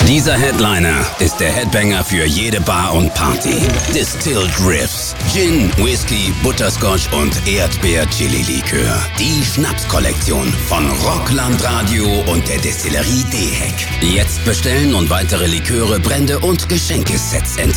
Dieser Headliner ist der Headbanger für jede Bar und Party. Distilled Riffs, Gin, Whisky, Butterscotch und Erdbeer-Chili-Likör. Die Schnapskollektion von Rockland Radio und der Destillerie D-Heck. Jetzt bestellen und weitere Liköre, Brände und Geschenkesets entdecken.